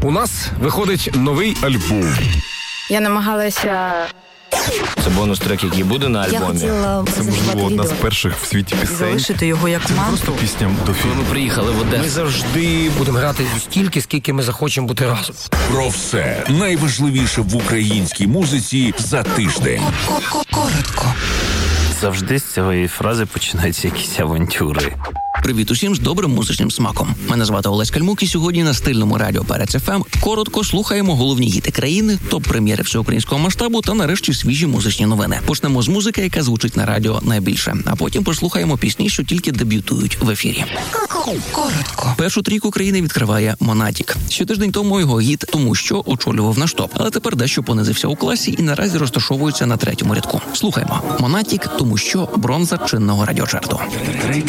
У нас виходить новий альбом. Я намагалася... Це бонус-трек, який буде на альбомі. Це, можливо, одна з перших в світі пісень. Залишити його як Це не мантру. просто пісня до фільму. Ми приїхали в Одесу. Ми завжди будемо грати стільки, скільки ми захочемо бути разом. Про все найважливіше в українській музиці за тиждень. Коротко. Завжди з цієї фрази починаються якісь авантюри. Привіт усім з добрим музичним смаком. Мене звати Олесь Кальмук, і сьогодні на стильному радіо Перець ФМ коротко слухаємо головні гіти країни, топ-прем'єри всеукраїнського масштабу та нарешті свіжі музичні новини. Почнемо з музики, яка звучить на радіо найбільше, а потім послухаємо пісні, що тільки дебютують в ефірі. Коротко. Першу трійку країни відкриває Монатік. Ще тиждень тому його гіт «Тому що» очолював наш топ, але тепер дещо понизився у класі і наразі розташовується на третьому рядку. Слухаємо. Монатік «Тому що» бронза чинного радіочарту.